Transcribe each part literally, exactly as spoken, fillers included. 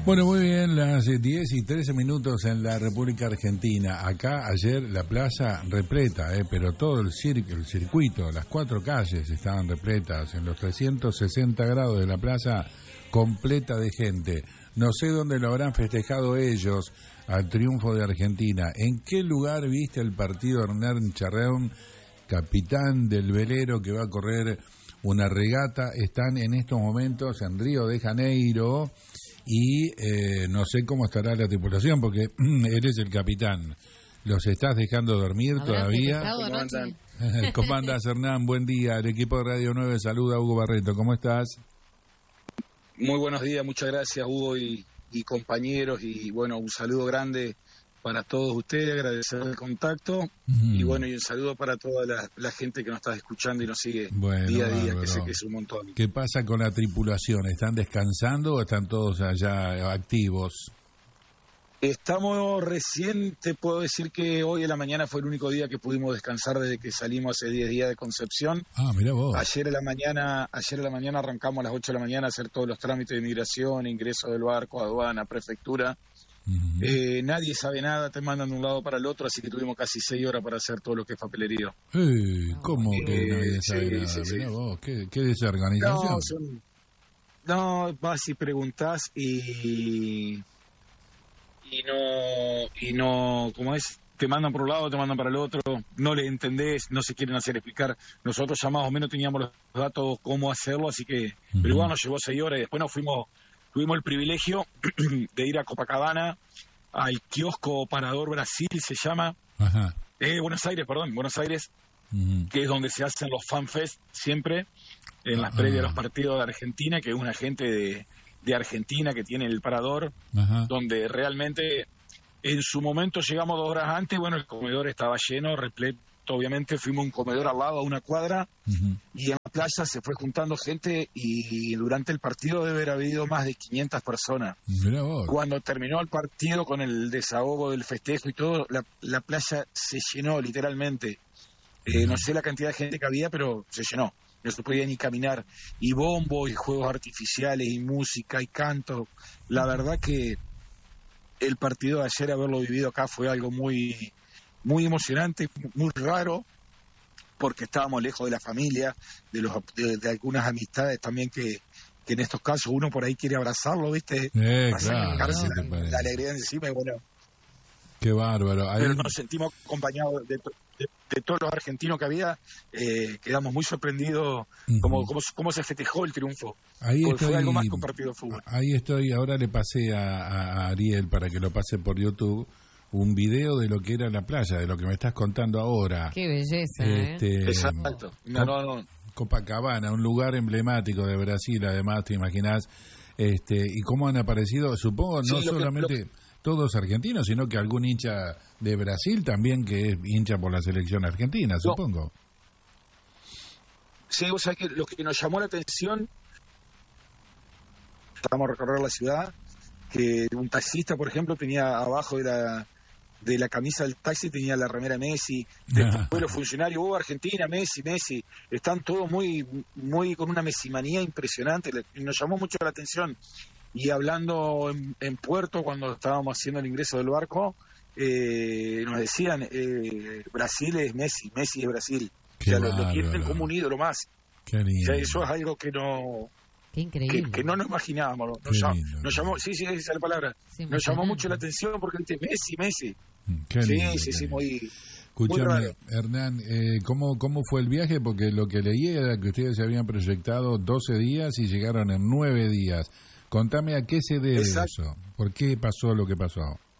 Bueno, muy bien, las diez y trece minutos en la República Argentina. Acá ayer la plaza repleta, eh, pero todo el, cir- el circuito, las cuatro calles estaban repletas, en los trescientos sesenta grados de la plaza completa de gente. No sé dónde lo habrán festejado ellos al triunfo de Argentina. ¿En qué lugar viste el partido de Hernán Charreón, capitán del velero que va a correr una regata? Están en estos momentos en Río de Janeiro. Y eh, no sé cómo estará la tripulación, porque eres el capitán. ¿Los estás dejando dormir todavía? ¿Cómo andan? ¿Cómo andas, Hernán? Buen día. El equipo de Radio nueve saluda a Hugo Barreto. ¿Cómo estás? Muy buenos días, muchas gracias, Hugo y, y compañeros. Y bueno, un saludo grande para todos ustedes, agradecer el contacto. Uh-huh. Y bueno, y un saludo para toda la, la gente que nos está escuchando y nos sigue bueno, día a día, bárbaro. Que sé que es un montón. ¿Qué pasa con la tripulación? ¿Están descansando o están todos allá activos? Estamos recién, te puedo decir que hoy en la mañana fue el único día que pudimos descansar desde que salimos hace diez días de Concepción. Ah, mirá vos. Ayer en la mañana, ayer en la mañana arrancamos a las ocho de la mañana a hacer todos los trámites de inmigración, ingreso del barco, aduana, prefectura. Uh-huh. Eh, nadie sabe nada, te mandan de un lado para el otro, así que tuvimos casi seis horas para hacer todo lo que es papelerío. Eh, ¿Cómo eh, que nadie sabe sí, nada? Sí, sí. Vos, ¿qué, ¿Qué desorganización? No, son, no, vas y preguntás y y no y no, ¿cómo es? Te mandan por un lado, te mandan para el otro, no le entendés, no se quieren hacer explicar. Nosotros ya más o menos teníamos los datos cómo hacerlo, así que, uh-huh. Pero igual nos llevó seis horas y después nos fuimos. Tuvimos el privilegio de ir a Copacabana, al kiosco Parador Brasil, se llama. Ajá. Eh, Buenos Aires, perdón, Buenos Aires, uh-huh. Que es donde se hacen los fanfest siempre, en las uh-huh. previas de los partidos de Argentina, que es una gente de, de Argentina que tiene el Parador, uh-huh. donde realmente en su momento llegamos dos horas antes, bueno, el comedor estaba lleno, repleto. Obviamente fuimos a un comedor al lado, a una cuadra, uh-huh. y en la playa se fue juntando gente y durante el partido debe haber habido más de quinientas personas. Cuando terminó el partido con el desahogo del festejo y todo, la, la playa se llenó literalmente. Uh-huh. Eh, no sé la cantidad de gente que había, pero se llenó. No se podía ni caminar. Y bombo, y juegos artificiales, y música, y canto. La verdad que el partido de ayer, haberlo vivido acá, fue algo muy... muy emocionante, muy raro, porque estábamos lejos de la familia, de los de, de algunas amistades también que, que en estos casos uno por ahí quiere abrazarlo, ¿viste? Eh, claro, la, la, la alegría encima y bueno. Qué bárbaro. Ahí... Pero nos sentimos acompañados de, de, de todos los argentinos que había, eh, quedamos muy sorprendidos uh-huh. como, como, como se festejó el triunfo. Ahí estoy, fue algo más que un partido de fútbol. Ahí estoy, ahora le pasé a, a Ariel para que lo pase por YouTube un video de lo que era la playa, de lo que me estás contando ahora. Qué belleza, este, ¿eh? Exacto. No, no, no. Copacabana, un lugar emblemático de Brasil, además, te imaginás, este, y cómo han aparecido, supongo, no sí, solamente que, lo... todos argentinos, sino que algún hincha de Brasil también que es hincha por la selección argentina, no. supongo. Sí, vos sabés que lo que nos llamó la atención, estábamos a recorrer la ciudad, que un taxista, por ejemplo, tenía abajo de la de la camisa del taxi tenía la remera Messi, después los funcionarios, oh, Argentina, Messi, Messi, están todos muy muy con una mesimanía impresionante, nos llamó mucho la atención. Y hablando en, en Puerto, cuando estábamos haciendo el ingreso del barco, eh, nos decían, eh, Brasil es Messi, Messi es Brasil. Qué o sea, lo, lo quieren como un ídolo más. Qué lindo. O sea, eso es algo que no... Qué increíble. Que, que no nos imaginábamos. Nos, llamó, nos llamó, sí, sí, esa es la palabra. Sí, nos llamó mucho la atención porque dice Messi, Messi. Qué sí, lindo, sí, sí, muy. Escúchame, Hernán, eh, ¿cómo, ¿cómo fue el viaje? Porque lo que leí era que ustedes se habían proyectado doce días y llegaron en nueve días. Contame a qué se debe Exacto. eso. ¿Por qué pasó lo que pasó?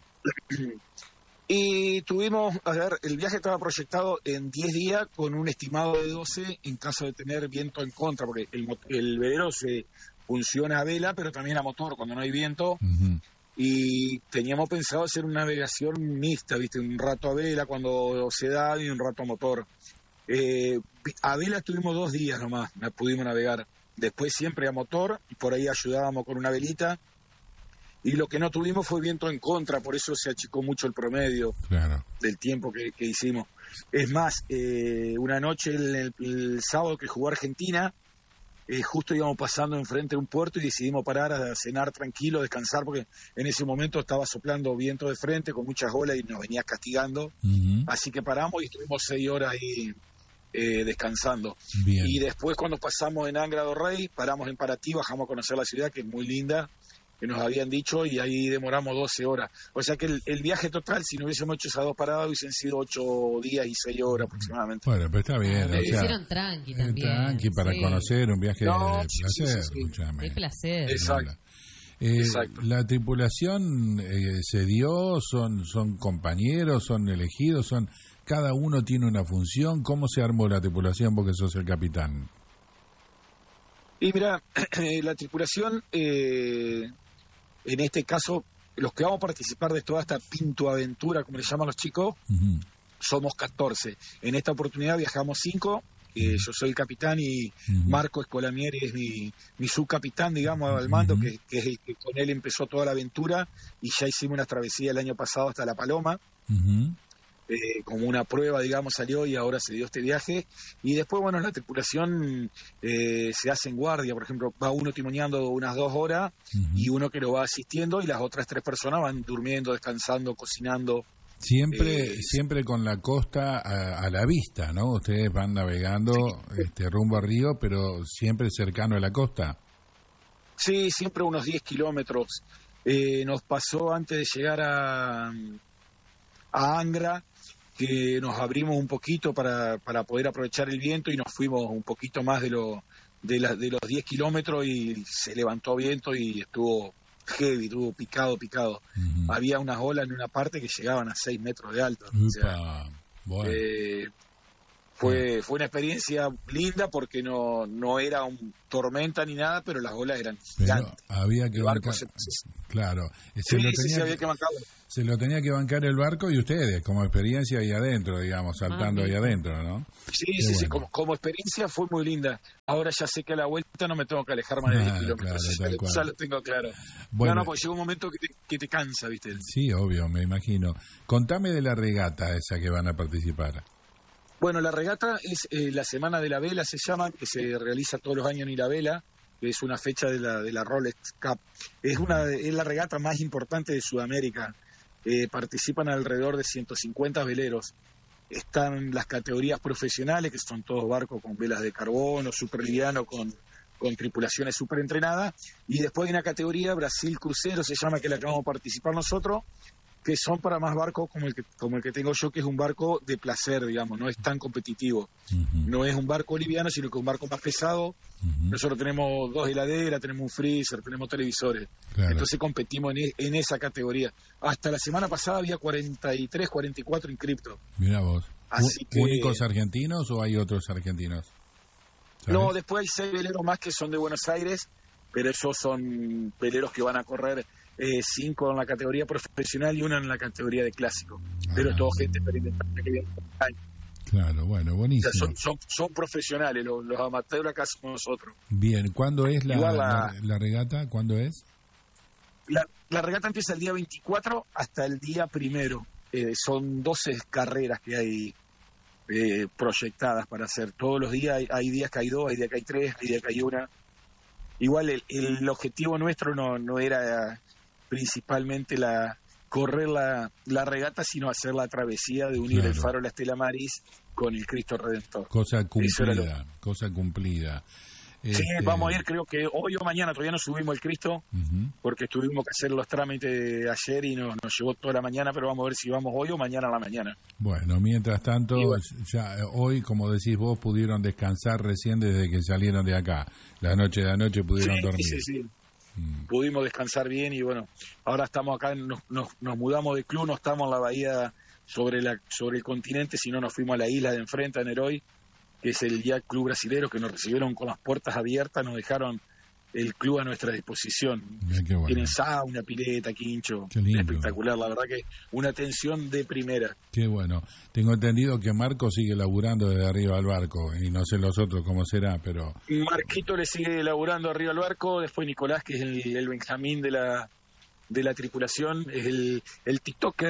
Y tuvimos, a ver, el viaje estaba proyectado en diez días con un estimado de doce en caso de tener viento en contra, porque el, el velero se funciona a vela, pero también a motor cuando no hay viento. Uh-huh. Y teníamos pensado hacer una navegación mixta, ¿viste? Un rato a vela cuando se da y un rato a motor. Eh, a vela estuvimos dos días nomás, pudimos navegar. Después siempre a motor, y por ahí ayudábamos con una velita. Y lo que no tuvimos fue viento en contra, por eso se achicó mucho el promedio claro. del tiempo que, que hicimos. Es más, eh, una noche el, el, el sábado que jugó Argentina, eh, justo íbamos pasando enfrente de un puerto y decidimos parar a cenar tranquilo, descansar, porque en ese momento estaba soplando viento de frente con muchas olas y nos venía castigando. Uh-huh. Así que paramos y estuvimos seis horas ahí eh, descansando. Bien. Y después, cuando pasamos en Angra do Rei, paramos en Paraty, bajamos a conocer la ciudad, que es muy linda, que nos habían dicho, y ahí demoramos doce horas. O sea que el, el viaje total, si no hubiésemos hecho esas dos paradas, hubiesen sido ocho días y seis horas aproximadamente. Bueno, pero está bien. Ah, o sea, hicieron tranqui también. Tranqui para sí. conocer, un viaje no, de placer. Sí, sí, sí. De placer. Exacto. Eh, Exacto. ¿La tripulación eh, se dio? ¿Son, son compañeros? ¿Son elegidos? son ¿Cada uno tiene una función? ¿Cómo se armó la tripulación? Porque sos el capitán. Y mira, la tripulación... Eh... En este caso, los que vamos a participar de toda esta pintoaventura, como le llaman los chicos, uh-huh. somos catorce. En esta oportunidad viajamos cinco. Eh, uh-huh. Yo soy el capitán y uh-huh. Marco Escolamieri es mi, mi subcapitán, digamos, al mando, uh-huh. que, que es el que con él empezó toda la aventura. Y ya hicimos una travesía el año pasado hasta La Paloma. Uh-huh. Eh, como una prueba, digamos, salió y ahora se dio este viaje. Y después, bueno, la tripulación eh, se hace en guardia. Por ejemplo, va uno timoneando unas dos horas uh-huh. y uno que lo va asistiendo, y las otras tres personas van durmiendo, descansando, cocinando. Siempre eh, siempre con la costa a, a la vista, ¿no? Ustedes van navegando sí. este, rumbo a Río, pero siempre cercano a la costa. Sí, siempre unos diez kilómetros. Eh, nos pasó antes de llegar a, a Angra, que nos abrimos un poquito para, para poder aprovechar el viento, y nos fuimos un poquito más de, lo, de, la, de los diez kilómetros, y se levantó viento y estuvo heavy, estuvo picado, picado. Uh-huh. Había unas olas en una parte que llegaban a seis metros de alto. O sea, bueno. eh, fue, fue una experiencia linda porque no, no era un tormenta ni nada, pero las olas eran gigantes. Pero había que bancar, se, se, claro. Se sí, lo sí, tenía sí, había que bancarlo. Se lo tenía que bancar el barco y ustedes, como experiencia ahí adentro, digamos, saltando ah, ahí adentro, ¿no? Sí, Qué sí, bueno. sí, como, como experiencia fue muy linda. Ahora ya sé que a la vuelta no me tengo que alejar más de diez kilómetros. Claro, ya, ya lo tengo claro. Bueno, no, no, porque llega un momento que te, que te cansa, ¿viste? Sí, obvio, me imagino. Contame de la regata esa que van a participar. Bueno, la regata es eh, la Semana de la Vela, se llama, que se realiza todos los años en Ilhabela, que es una fecha de la, de la Rolex Cup. Es, una, es la regata más importante de Sudamérica. Eh, participan alrededor de ciento cincuenta veleros. Están las categorías profesionales, que son todos barcos con velas de carbono, súper liviano, con, con tripulaciones súper entrenadas. Y después hay una categoría, Brasil Crucero, se llama, que es la que vamos a participar nosotros, que son para más barcos como el que como el que tengo yo, que es un barco de placer, digamos, no es tan competitivo. Uh-huh. No es un barco liviano, sino que es un barco más pesado. Uh-huh. Nosotros tenemos dos heladeras, tenemos un freezer, tenemos televisores. Claro. Entonces competimos en, en esa categoría. Hasta la semana pasada había cuarenta y tres, cuarenta y cuatro inscriptos. Mirá vos. Así que, ¿únicos argentinos o hay otros argentinos? ¿Sabes? No, después hay seis veleros más que son de Buenos Aires, pero esos son veleros que van a correr Eh, cinco en la categoría profesional y una en la categoría de clásico, ah, pero es todo gente experimentada que viene. Claro, bueno, buenísimo. O sea, son, son, son profesionales, los, los amateurs acá somos nosotros. Bien, ¿cuándo es la, la, la, la regata? ¿Cuándo es? La, la regata empieza el día veinticuatro hasta el día primero. Eh, son doce carreras que hay eh, proyectadas para hacer. Todos los días, hay, hay días que hay dos, hay días que hay tres, hay días que hay una. Igual el, el objetivo nuestro no, no era principalmente la correr la, la regata, sino hacer la travesía de unir claro. el faro de la Estela Maris con el Cristo Redentor. Cosa cumplida, lo... cosa cumplida. Sí, este... vamos a ir, creo que hoy o mañana, todavía no subimos el Cristo, uh-huh. porque tuvimos que hacer los trámites ayer y nos, nos llevó toda la mañana, pero vamos a ver si vamos hoy o mañana a la mañana. Bueno, mientras tanto, bueno. ya hoy, como decís vos, pudieron descansar recién desde que salieron de acá. La noche de anoche pudieron sí, dormir. Sí, sí, mm. Pudimos descansar bien y bueno, ahora estamos acá, nos, nos, nos mudamos de club, no estamos en la bahía sobre, la, sobre el continente, sino nos fuimos a la isla de enfrente, a Neroy, que es el Yacht Club Brasilero, que nos recibieron con las puertas abiertas, nos dejaron el club a nuestra disposición. Bien, qué bueno. Tienen sauna, pileta, quincho, espectacular, la verdad que una atención de primera. Qué bueno. Tengo entendido que Marco sigue laburando desde arriba del barco, y no sé los otros cómo será, pero... Marquito le sigue laburando arriba del barco, después Nicolás, que es el, el Benjamín de la, de la tripulación, es el, el TikToker,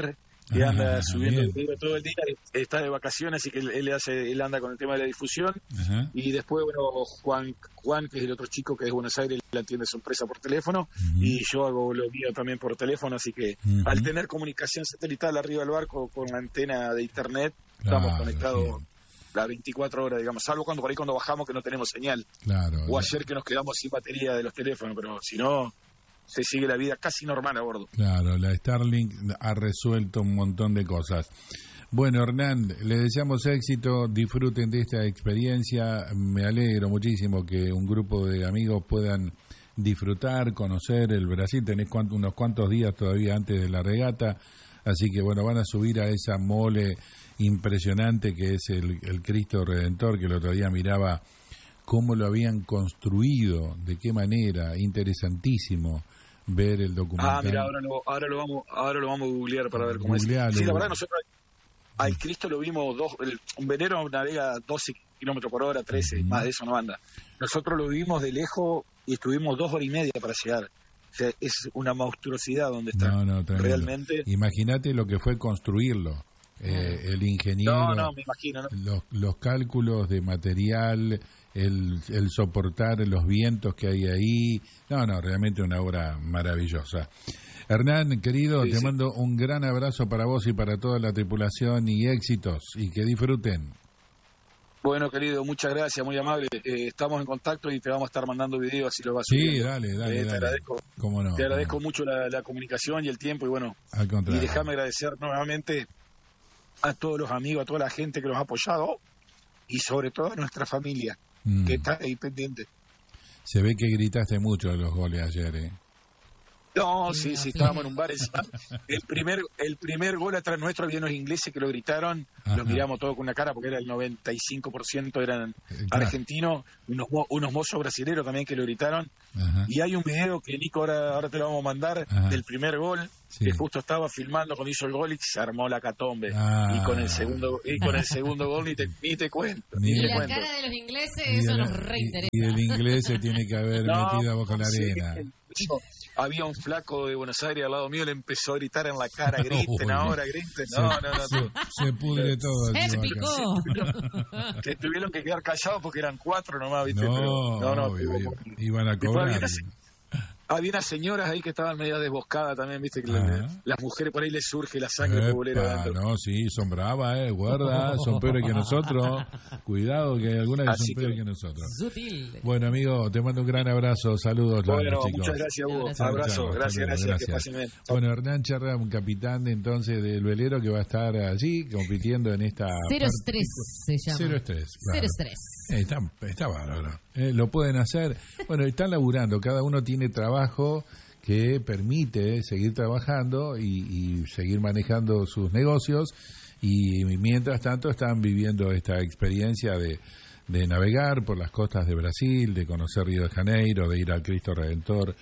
que anda ah, subiendo el video todo el día, está de vacaciones, así que él, él hace, él anda con el tema de la difusión. Ajá. Y después, bueno, Juan, Juan, que es el otro chico que es de Buenos Aires, le atiende su empresa por teléfono, uh-huh. y yo hago lo mío también por teléfono, así que uh-huh. al tener comunicación satelital arriba del barco con la antena de internet, claro, estamos conectados sí. las veinticuatro horas, digamos, salvo cuando por ahí cuando bajamos que no tenemos señal. Claro. O ayer que nos quedamos sin batería de los teléfonos, pero si no, se sigue la vida casi normal a bordo. Claro, la Starlink ha resuelto un montón de cosas. Bueno, Hernán, le deseamos éxito, disfruten de esta experiencia, me alegro muchísimo que un grupo de amigos puedan disfrutar, conocer el Brasil, tenés cuantos, unos cuantos días todavía antes de la regata, así que bueno, van a subir a esa mole impresionante que es el, el Cristo Redentor, que el otro día miraba cómo lo habían construido, de qué manera, interesantísimo ver el documental. Ah, mira, ahora lo, ahora lo vamos ahora lo vamos a googlear para ver cómo Googlealo. Es. Sí, la verdad, nosotros al Cristo lo vimos, dos, el, un velero navega doce kilómetros por hora, trece, uh-huh. más de eso no anda. Nosotros lo vimos de lejos y estuvimos dos horas y media para llegar. O sea, es una monstruosidad donde está. No, no, realmente. Imagínate lo que fue construirlo. Eh, el ingeniero, no, no, me imagino, ¿no? los, los cálculos de material, el, el soportar los vientos que hay ahí, no, no, realmente una obra maravillosa. Hernán, querido, sí, te sí. mando un gran abrazo para vos y para toda la tripulación y éxitos, y que disfruten. Bueno, querido, muchas gracias, muy amable. Eh, estamos en contacto y te vamos a estar mandando videos así lo vas a subir. Sí, dale, dale, eh, dale. Te agradezco, ¿Cómo no? te agradezco ¿Cómo no? mucho la, la comunicación y el tiempo y bueno, al contrario. Y déjame agradecer nuevamente a todos los amigos, a toda la gente que nos ha apoyado y sobre todo a nuestra familia, mm. que está ahí pendiente. Se ve que gritaste mucho de los goles ayer, ¿eh? No, sí, sí, estábamos en un bar encima. El primer, el primer gol atrás nuestro había unos ingleses que lo gritaron, ajá. Los miramos todos con una cara porque era el noventa y cinco por ciento eran claro. argentinos, unos, unos mozos brasileños también que lo gritaron. Ajá. Y hay un video que Nico ahora, ahora te lo vamos a mandar, ajá. del primer gol, sí. que justo estaba filmando cuando hizo el gol y se armó la catombe. Ah. Y con el segundo y con el segundo gol ni te, ni te cuento. Ni ni y te la cuento. cara de los ingleses, eso el, nos reinteresa. Y, y el inglés se tiene que haber no, metido bajo la arena. Sí, había un flaco de Buenos Aires al lado mío, le empezó a gritar en la cara, griten ahora, griten, no, no, no. Se, se pudre todo. Se picó. Que tuvieron que quedar callados porque eran cuatro nomás, ¿viste? No, Pero, no, no, obvio, iban a cobrar. Había unas señoras ahí que estaban medio desboscadas también, viste, que la, las mujeres por ahí les surge la sangre bolera. No, sí, son bravas, eh, guarda, son peores que nosotros. Cuidado que hay algunas que Así son peores que, que nosotros. Sutil. Bueno, amigo, te mando un gran abrazo, saludos. Bueno, chicos. Muchas gracias, Hugo. Abrazo, abrazo. Chao, gracias, gracias, gracias. Que pasen bien. Bueno, Hernán Charra, un capitán entonces del velero que va a estar allí compitiendo en esta... Cero estrés se llama. Cero estrés. Claro. Cero estrés. Eh, está, está bárbaro. Eh, lo pueden hacer. Bueno, están laburando, cada uno tiene trabajo que permite seguir trabajando y, y seguir manejando sus negocios y mientras tanto están viviendo esta experiencia de, de navegar por las costas de Brasil, de conocer Río de Janeiro, de ir al Cristo Redentor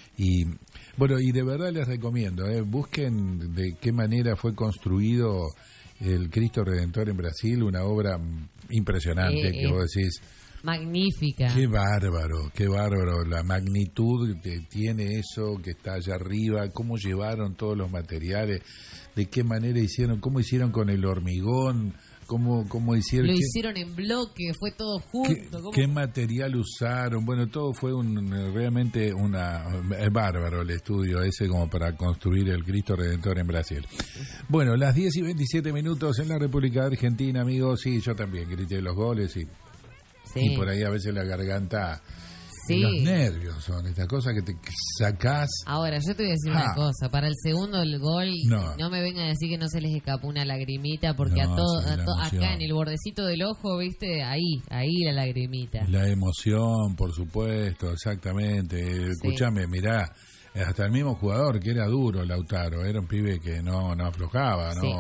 y bueno, y de verdad les recomiendo, eh, busquen de qué manera fue construido el Cristo Redentor en Brasil, una obra impresionante eh, que eh. vos decís magnífica. Qué bárbaro, qué bárbaro, la magnitud que tiene eso que está allá arriba, cómo llevaron todos los materiales, de qué manera hicieron, cómo hicieron con el hormigón, cómo, cómo hicieron... Lo qué, hicieron en bloque, fue todo junto. Qué, qué material usaron, bueno, todo fue un realmente una es bárbaro el estudio ese como para construir el Cristo Redentor en Brasil. Bueno, las diez y veintisiete minutos en la República Argentina, amigos, sí, yo también grité los goles y... Sí. Y por ahí a veces la garganta, sí. Los nervios son estas cosas que te sacás. Ahora, yo te voy a decir ah. una cosa, para el segundo el gol, no. no me vengan a decir que no se les escapó una lagrimita, porque no, a todo, sí, a to, acá en el bordecito del ojo, viste, ahí, ahí la lagrimita. La emoción, por supuesto, exactamente. Sí. Escúchame, mirá, hasta el mismo jugador que era duro, Lautaro, era un pibe que no, no aflojaba, ¿no? Sí.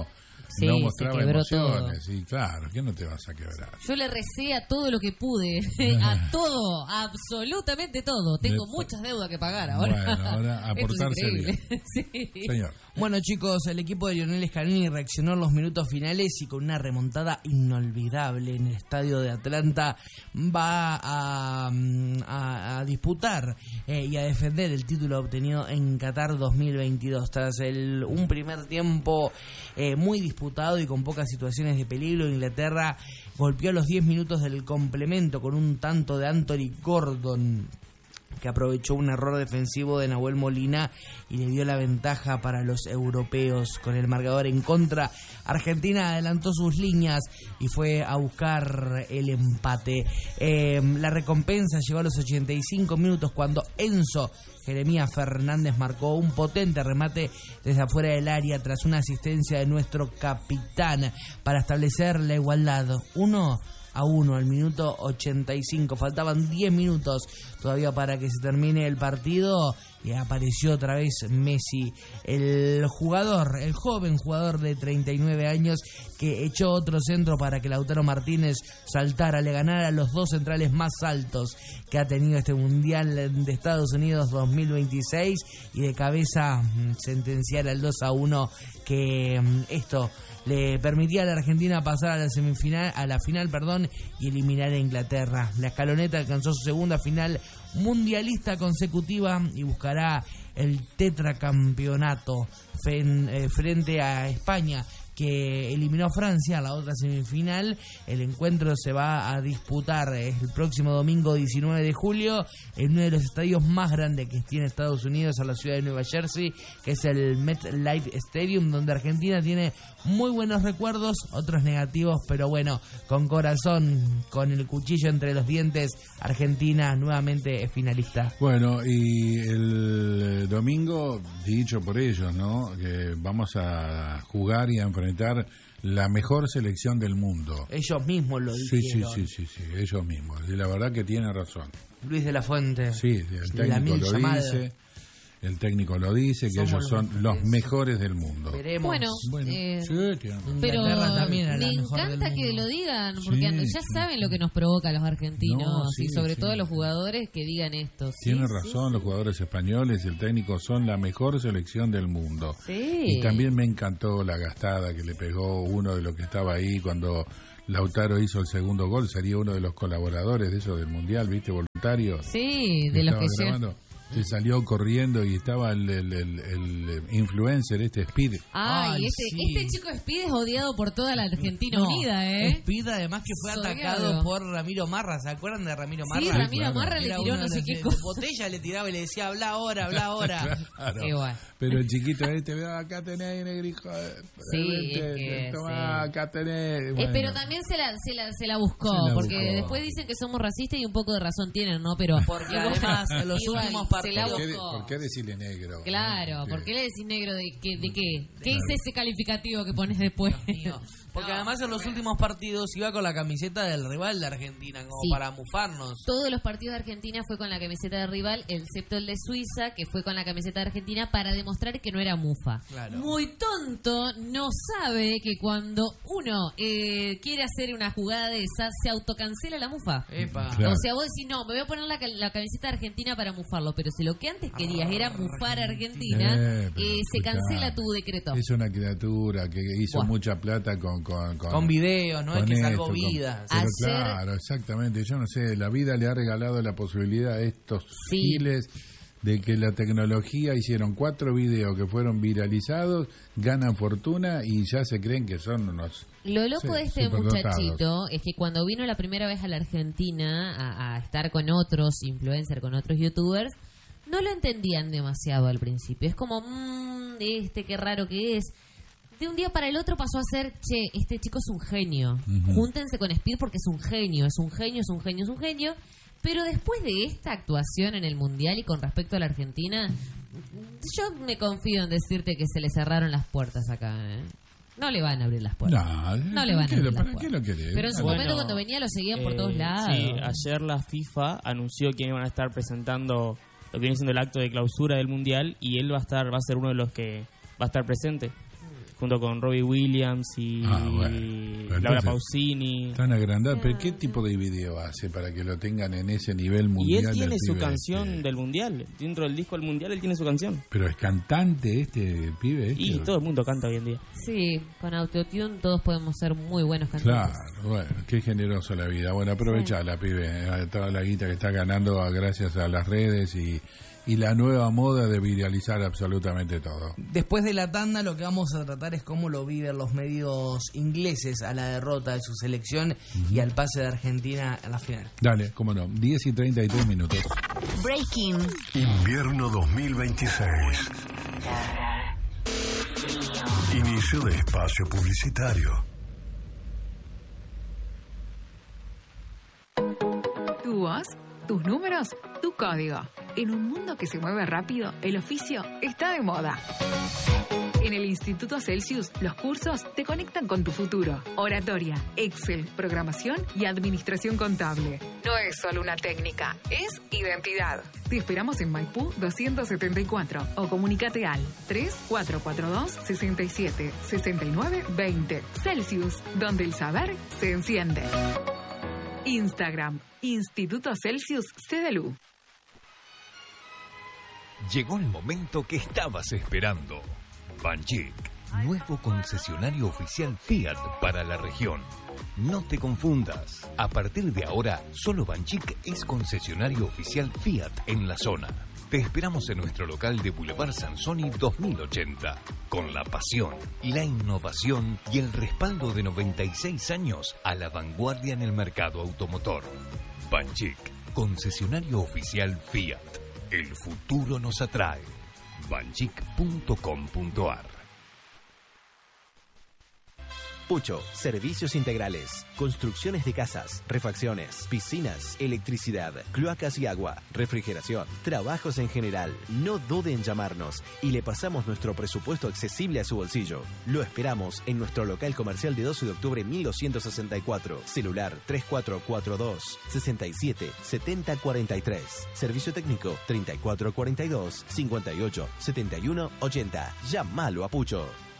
Sí, no mostraba emociones. Todo. Y claro, ¿qué no te vas a quebrar? Yo le recé a todo lo que pude, a todo, absolutamente todo. Tengo Después. muchas deudas que pagar ahora. Bueno, ahora a portarse bien. Sí. Señor. Bueno, chicos, el equipo de Lionel Scaloni reaccionó en los minutos finales y con una remontada inolvidable en el estadio de Atlanta va a, a, a disputar eh, y a defender el título obtenido en Qatar dos mil veintidós. Tras el, un primer tiempo eh, muy disputado y con pocas situaciones de peligro, Inglaterra golpeó a los diez minutos del complemento con un tanto de Anthony Gordon, que aprovechó un error defensivo de Nahuel Molina y le dio la ventaja para los europeos. Con el marcador en contra, Argentina adelantó sus líneas y fue a buscar el empate. Eh, la recompensa llegó a los ochenta y cinco minutos cuando Enzo Jeremías Fernández marcó un potente remate desde afuera del área tras una asistencia de nuestro capitán para establecer la igualdad. Uno a uno al minuto ochenta y cinco. Faltaban diez minutos todavía para que se termine el partido y apareció otra vez Messi, el jugador, el joven jugador de treinta y nueve años que echó otro centro para que Lautaro Martínez saltara, le ganara a los dos centrales más altos que ha tenido este Mundial de Estados Unidos dos mil veintiséis y de cabeza sentenciar al dos a uno, que esto le permitía a la Argentina pasar a la semifinal, a la final, perdón, y eliminar a Inglaterra. La escaloneta alcanzó su segunda final mundialista consecutiva y buscará el tetracampeonato frente a España, que eliminó a Francia en la otra semifinal. El encuentro se va a disputar el próximo domingo diecinueve de julio en uno de los estadios más grandes que tiene Estados Unidos, a la ciudad de Nueva Jersey, que es el MetLife Stadium, donde Argentina tiene muy buenos recuerdos, otros negativos, pero bueno, con corazón, con el cuchillo entre los dientes, Argentina nuevamente es finalista. Bueno, y el domingo, dicho por ellos, ¿no?, que vamos a jugar y a enfrentar la mejor selección del mundo. Ellos mismos lo dijeron. Sí, sí, sí, sí, sí, ellos mismos. Y la verdad que tiene razón. Luis de la Fuente. Sí, el técnico lo llamada. dice. El técnico lo dice, que Somos ellos son los mejores. mejores del mundo. Veremos. Bueno, bueno eh, sí, pero me encanta que lo digan, porque sí, ya sí. saben lo que nos provoca a los argentinos, no, sí, y sobre sí. todo a los jugadores que digan esto. Tienen sí, razón, sí, los jugadores españoles y el técnico son la mejor selección del mundo. Sí. Y también me encantó la gastada que le pegó uno de los que estaba ahí cuando Lautaro hizo el segundo gol. Sería uno de los colaboradores de eso del Mundial, ¿viste? Voluntario. Sí, de los que grabando. Se salió corriendo y estaba el, el, el, el influencer, este Speed. Ay, Ay este, sí. este chico Speed es odiado por toda la Argentina no, unida, ¿eh? Speed además que fue Soy atacado odiado. por Ramiro Marra, ¿se acuerdan de Ramiro Marra? Sí, Ramiro claro. Marra le tiró no sé qué cosa. Botella le tiraba y le decía, habla ahora, habla ahora. Claro. Qué guay. Pero el chiquito este, vea, acá tenés, negrijo. Sí, vente, es que, toma, sí. acá tenés. Bueno. Eh, pero también se la, se la, se la buscó, se la porque buscó. Después dicen que somos racistas y un poco de razón tienen, ¿no? Pero porque además en los igual, últimos partidos ¿Por qué, ¿Por qué decirle negro? Claro, ¿por qué le decís negro? ¿De qué? ¿De qué? ¿Qué claro. es ese calificativo que pones después? Porque no, además en los últimos partidos iba con la camiseta del rival de Argentina, como sí. para mufarnos. Todos los partidos de Argentina fue con la camiseta del rival, excepto el de Suiza, que fue con la camiseta de Argentina para demostrar que no era mufa. Claro. Muy tonto, no sabe que cuando uno eh, quiere hacer una jugada de esa, se autocancela la mufa. Epa. Claro. O sea, vos decís, no, me voy a poner la, la camiseta de Argentina para mufarlo, pero si lo que antes querías era mufar a Argentina, eh, eh, se cancela tu decreto. Es una criatura que hizo Buah. mucha plata con... Con, con, con videos, ¿no? Con es que salvó vidas. Pero Ayer... claro, exactamente. Yo no sé, la vida le ha regalado la posibilidad a estos sí. giles de que la tecnología hicieron cuatro videos que fueron viralizados, ganan fortuna y ya se creen que son unos... Lo loco sí, de este muchachito es que cuando vino la primera vez a la Argentina a, a estar con otros influencers, con otros youtubers, no lo entendían demasiado al principio. Es como, mmm, este, qué raro que es. De un día para el otro pasó a ser, che, este chico es un genio. Uh-huh. Júntense con Speed porque es un genio, es un genio, es un genio, es un genio. Pero después de esta actuación en el Mundial y con respecto a la Argentina, yo me confío en decirte que se le cerraron las puertas acá, ¿eh? No le van a abrir las puertas. No, no le van a abrir lo, las puertas. ¿Qué lo querés? Pero en su bueno, momento cuando venía lo seguían por eh, todos lados. Sí, ayer la FIFA anunció que iban a estar presentando lo que viene siendo el acto de clausura del Mundial y él va a estar, va a ser uno de los que va a estar presente. junto con Robbie Williams y ah, bueno. Laura Pausini. Tan agrandado, pero ¿qué tipo de video hace para que lo tengan en ese nivel mundial? Y él tiene su pibe canción este? del mundial, dentro del disco del mundial él tiene su canción. Pero es cantante este el pibe este. Y todo el mundo canta hoy en día. Sí, con autotune todos podemos ser muy buenos cantantes. Claro, bueno, qué generoso la vida. Bueno, aprovechala, sí. pibe, a toda la guita que está ganando gracias a las redes y, y la nueva moda de viralizar absolutamente todo. Después de la tanda lo que vamos a tratar es cómo lo viven los medios ingleses a la derrota de su selección uh-huh. y al pase de Argentina a la final. Dale, cómo no, diez y treinta y tres minutos. Breaking. Invierno dos mil veintiséis. Inicio de espacio publicitario. Tu voz, tus números, tu código. En un mundo que se mueve rápido, el oficio está de moda. En el Instituto Celsius, los cursos te conectan con tu futuro. Oratoria, Excel, programación y administración contable. No es solo una técnica, es identidad. Te esperamos en Maipú doscientos setenta y cuatro o comunícate al tres cuatro cuatro dos, seis siete, seis nueve dos cero. Celsius, donde el saber se enciende. Instagram, Instituto Celsius C D L U. Llegó el momento que estabas esperando. Banchik, nuevo concesionario oficial Fiat para la región. No te confundas. A partir de ahora, solo Banchik es concesionario oficial Fiat en la zona. Te esperamos en nuestro local de Boulevard Sansoni dos mil ochenta, con la pasión, la innovación y el respaldo de noventa y seis años a la vanguardia en el mercado automotor. Banchik, concesionario oficial Fiat. El futuro nos atrae. banchik punto com punto a r. Pucho, servicios integrales, construcciones de casas, refacciones, piscinas, electricidad, cloacas y agua, refrigeración, trabajos en general. No dude en llamarnos y le pasamos nuestro presupuesto accesible a su bolsillo. Lo esperamos en nuestro local comercial de doce de octubre mil doscientos sesenta y cuatro, celular tres cuatro cuatro dos, seis siete, siete cero cuatro tres, servicio técnico treinta y cuatro cuarenta y dos, cincuenta y ocho, setenta y uno ochenta. Llámalo a Pucho.